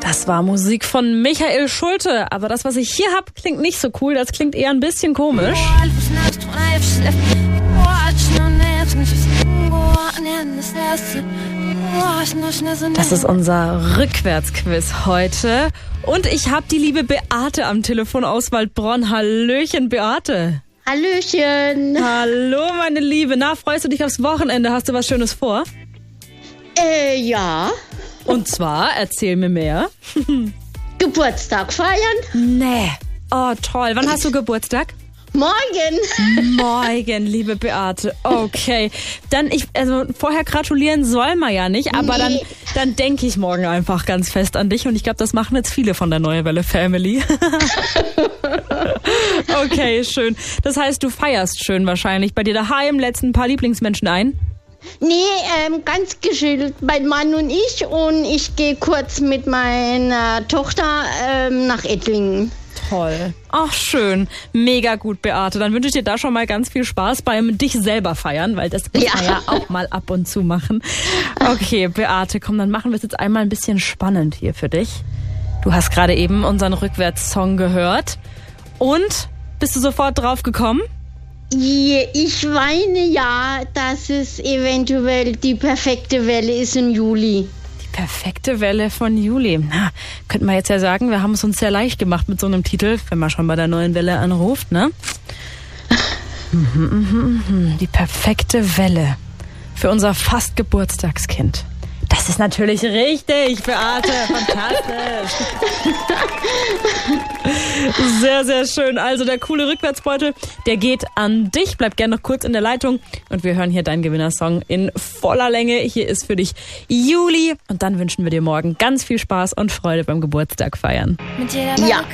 Das war Musik von Michael Schulte, aber das, was ich hier habe, klingt nicht so cool, das klingt eher ein bisschen komisch. Das ist unser Rückwärtsquiz heute und ich habe die liebe Beate am Telefon aus Waldbronn. Hallöchen, Beate. Hallöchen. Hallo, meine Liebe. Na, freust du dich aufs Wochenende? Hast du was Schönes vor? Ja. Und zwar, erzähl mir mehr. Geburtstag feiern? Nee. Oh, toll. Wann hast du Geburtstag? Morgen. Morgen, liebe Beate. Okay. Dann vorher gratulieren soll man ja nicht, aber Nee. dann denke ich morgen einfach ganz fest an dich und ich glaube, das machen jetzt viele von der Neue Welle Family. Okay, schön. Das heißt, du feierst schön wahrscheinlich bei dir daheim, lädst ein paar Lieblingsmenschen ein? Nee, ganz geschildert, mein Mann und ich gehe kurz mit meiner Tochter nach Ettlingen. Toll. Ach, schön. Mega gut, Beate. Dann wünsche ich dir da schon mal ganz viel Spaß beim dich selber feiern, weil das muss man ja auch mal ab und zu machen. Okay, Beate, komm, dann machen wir es jetzt einmal ein bisschen spannend hier für dich. Du hast gerade eben unseren Rückwärtssong gehört. Und bist du sofort drauf gekommen? Ich meine ja, dass es eventuell die perfekte Welle ist im Juli. Die perfekte Welle von Juli. Na, könnte man jetzt ja sagen, wir haben es uns sehr leicht gemacht mit so einem Titel, wenn man schon bei der Neuen Welle anruft, ne? Die perfekte Welle für unser fast Geburtstagskind. Das ist natürlich richtig, Beate. Fantastisch. Sehr, sehr schön. Also der coole Rückwärtsbeutel, der geht an dich. Bleib gerne noch kurz in der Leitung und wir hören hier deinen Gewinnersong in voller Länge. Hier ist für dich Juli und dann wünschen wir dir morgen ganz viel Spaß und Freude beim Geburtstag feiern. Ja.